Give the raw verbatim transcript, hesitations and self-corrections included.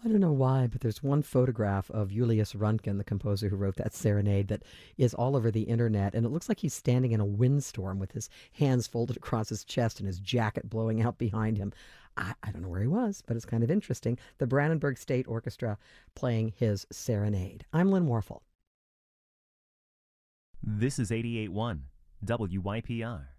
I don't know why, but there's one photograph of Julius Röntgen, the composer who wrote that serenade, that is all over the internet, and it looks like he's standing in a windstorm with his hands folded across his chest and his jacket blowing out behind him. I, I don't know where he was, but it's kind of interesting. The Brandenburg State Orchestra playing his serenade. I'm Lynn Warfel. This is eighty-eight point one W Y P R.